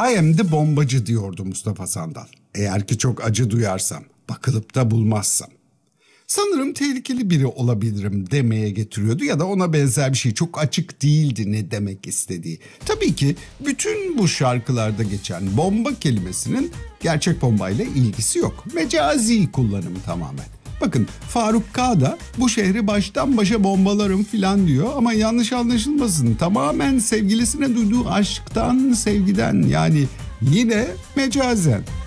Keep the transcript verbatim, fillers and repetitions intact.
I am the bombacı diyordu Mustafa Sandal. Eğer ki çok acı duyarsam, bakılıp da bulmazsam. Sanırım tehlikeli biri olabilirim demeye getiriyordu ya da ona benzer bir şey. Çok açık değildi ne demek istediği. Tabii ki bütün bu şarkılarda geçen bomba kelimesinin gerçek bombayla ilgisi yok. Mecazi kullanımı tamamen. Bakın Faruk K da bu şehri baştan başa bombalarım filan diyor ama yanlış anlaşılmasın. Tamamen sevgilisine duyduğu aşktan, sevgiden, yani yine mecazen.